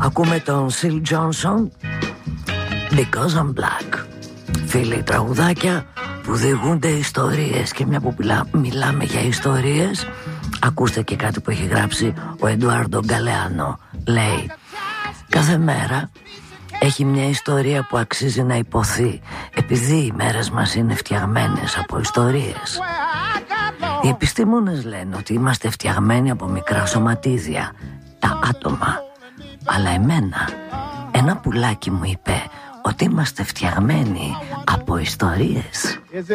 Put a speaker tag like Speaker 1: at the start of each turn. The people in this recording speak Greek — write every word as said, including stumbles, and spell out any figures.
Speaker 1: Ακούμε τον Syl Johnson, Because I'm Black. Φίλοι, τραγουδάκια που διηγούνται ιστορίες. Και μια που μιλάμε για ιστορίες, ακούστε και κάτι που έχει γράψει ο Εντουάρντο Γκαλεάνο. Λέει: κάθε μέρα έχει μια ιστορία που αξίζει να υποθεί, επειδή οι μέρες μας είναι φτιαγμένες από ιστορίες. Οι επιστήμονες λένε ότι είμαστε φτιαγμένοι από μικρά σωματίδια, τα άτομα. Αλλά εμένα ένα πουλάκι μου είπε ότι είμαστε φτιαγμένοι από ιστορίες.